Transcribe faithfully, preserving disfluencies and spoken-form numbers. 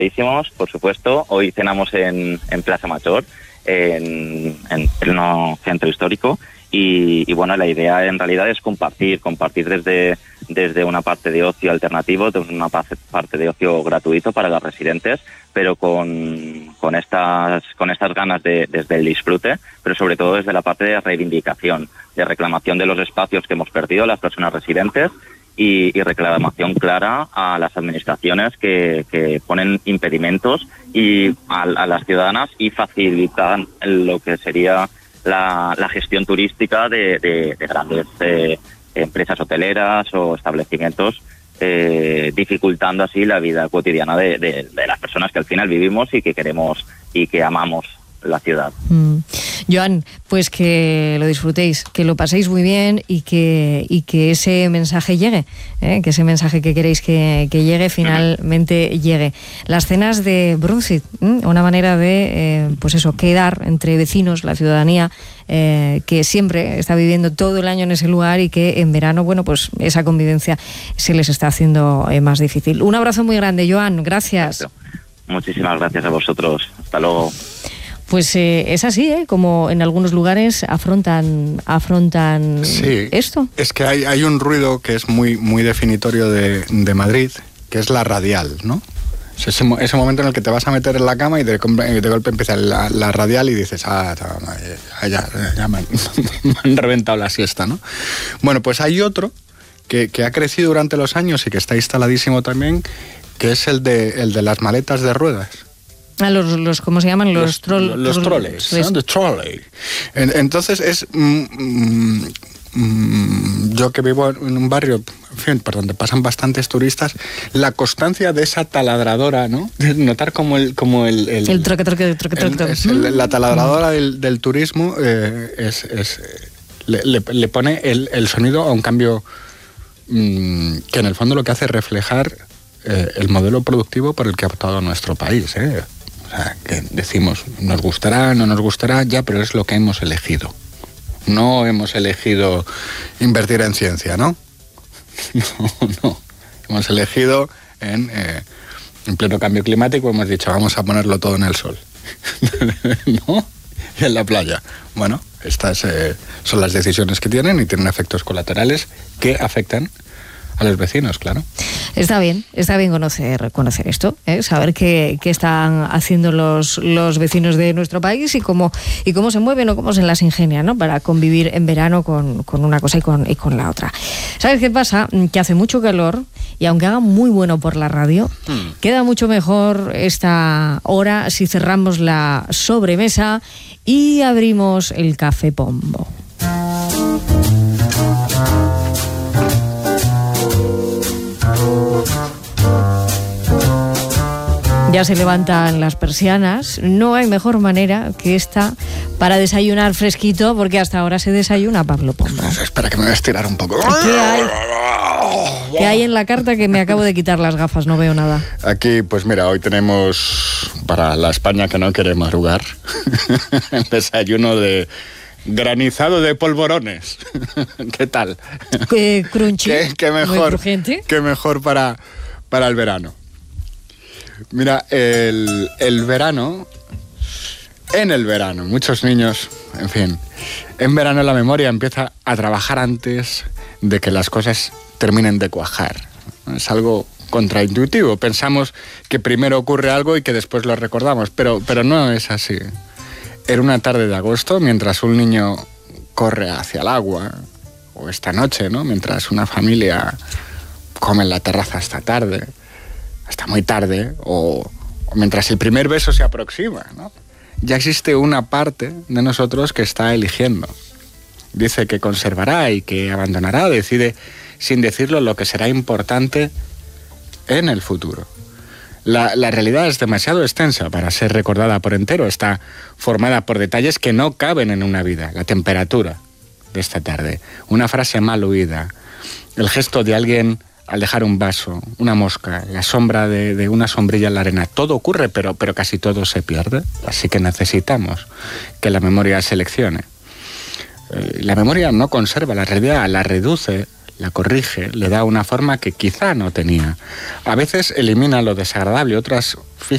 Por supuesto, hoy cenamos en, en Plaza Mayor, en, en pleno centro histórico, y, y bueno, la idea en realidad es compartir, compartir desde, desde una parte de ocio alternativo, desde una parte de ocio gratuito para los residentes, pero con, con estas, con estas ganas de, desde el disfrute, pero sobre todo desde la parte de reivindicación, de reclamación de los espacios que hemos perdido las personas residentes, Y, y reclamación clara a las administraciones que, que ponen impedimentos y a, a las ciudadanas y facilitan lo que sería la, la gestión turística de, de, de grandes eh, empresas hoteleras o establecimientos, eh, dificultando así la vida cotidiana de, de, de las personas que al final vivimos y que queremos y que amamos la ciudad. Mm. Joan, pues que lo disfrutéis, que lo paséis muy bien y que, y que ese mensaje llegue, ¿eh? que ese mensaje que queréis que, que llegue finalmente llegue. Las cenas de Brunzit, ¿eh? una manera de, eh, pues eso, quedar entre vecinos, la ciudadanía, eh, que siempre está viviendo todo el año en ese lugar y que en verano, bueno, pues esa convivencia se les está haciendo eh, más difícil. Un abrazo muy grande, Joan, gracias. Perfecto. Muchísimas gracias a vosotros. Hasta luego. Pues eh, es así, ¿eh? Como en algunos lugares afrontan afrontan sí, esto. Es que hay, hay un ruido que es muy, muy definitorio de, de Madrid, que es la radial, ¿no? Es ese, ese momento en el que te vas a meter en la cama y de, de golpe empieza la, la radial y dices, ah, ya, ya, ya me, han, me han reventado la siesta, ¿no? Bueno, pues hay otro que, que ha crecido durante los años y que está instaladísimo también, que es el de, el de las maletas de ruedas. Ah, los, los, ¿cómo se llaman? Los, los, trol, los trol, troles, ¿no? The trolley. Entonces es... Mm, mm, yo que vivo en un barrio, en fin, por donde pasan bastantes turistas, la constancia de esa taladradora, ¿no? Notar como el... Como el, el, el troque, troque, troque, troque. El, es el, la taladradora del, del turismo eh, es, es, le, le, le pone el, el sonido a un cambio mm, que en el fondo lo que hace es reflejar eh, el modelo productivo por el que ha optado nuestro país, ¿eh? O sea, que decimos, nos gustará, no nos gustará, ya, pero es lo que hemos elegido. No hemos elegido invertir en ciencia, ¿no? No, no. Hemos elegido en, eh, en pleno cambio climático, hemos dicho, vamos a ponerlo todo en el sol. ¿No? Y en la playa. Bueno, estas eh, son las decisiones que tienen y tienen efectos colaterales que afectan a los vecinos, claro. Está bien, está bien conocer, conocer esto, ¿eh? Saber qué, qué están haciendo los, los vecinos de nuestro país y cómo, y cómo se mueven o cómo se las ingenian, ¿no? Para convivir en verano con, con una cosa y con, y con la otra. ¿Sabes qué pasa? Que hace mucho calor y aunque haga muy bueno por la radio, hmm. queda mucho mejor esta hora si cerramos la sobremesa y abrimos el café pombo. Ya se levantan las persianas. No hay mejor manera que esta para desayunar fresquito, porque hasta ahora se desayuna Pablo Pombo. Espera que me voy a estirar un poco. ¿Qué hay? ¿Qué hay en la carta? Que me acabo de quitar las gafas, no veo nada. Aquí, pues mira, hoy tenemos para la España que no quiere madrugar el desayuno de granizado de polvorones. ¿Qué tal? Eh, crunchy. ¿Qué, qué mejor, muy crujiente. Qué mejor para, para el verano. Mira, el, el verano, en el verano, muchos niños, en fin, en verano la memoria empieza a trabajar antes de que las cosas terminen de cuajar. Es algo contraintuitivo. Pensamos que primero ocurre algo y que después lo recordamos, pero, pero no es así. Era una tarde de agosto, mientras un niño corre hacia el agua, o esta noche, ¿no? Mientras una familia come en la terraza hasta tarde, hasta muy tarde, o, o mientras el primer beso se aproxima, ¿no? Ya existe una parte de nosotros que está eligiendo. Dice que conservará y que abandonará, decide sin decirlo lo que será importante en el futuro. La, la realidad es demasiado extensa para ser recordada por entero. Está formada por detalles que no caben en una vida. La temperatura de esta tarde, una frase mal oída, el gesto de alguien al dejar un vaso, una mosca, la sombra de, de una sombrilla en la arena. Todo ocurre, pero, pero casi todo se pierde. Así que necesitamos que la memoria seleccione. Eh, la memoria no conserva la realidad, la reduce, la corrige, le da una forma que quizá no tenía. A veces elimina lo desagradable, otras,